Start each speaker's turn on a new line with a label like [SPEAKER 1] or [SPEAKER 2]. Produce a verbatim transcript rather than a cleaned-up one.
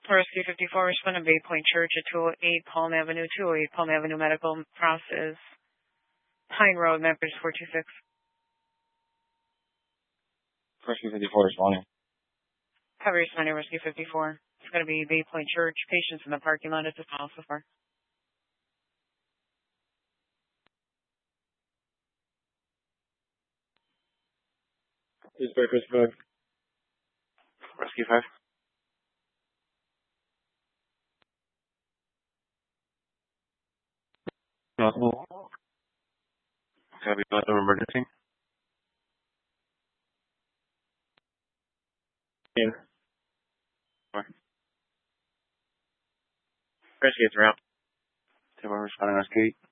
[SPEAKER 1] Rescue fifty-four, responding Bay Point Church at two oh eight Palm Avenue, two oh eight Palm Avenue Medical Process, Pine Road, Memphis four two six.
[SPEAKER 2] Rescue fifty-four responding.
[SPEAKER 1] Have responding Rescue fifty-four. It's going to be Bay Point Church. Patients in the parking lot at this house so far.
[SPEAKER 2] Please break Rescue five. Rescue five. Possible. Copy, not of emergency. Yeah. Rescue three out. Two more responding rescue.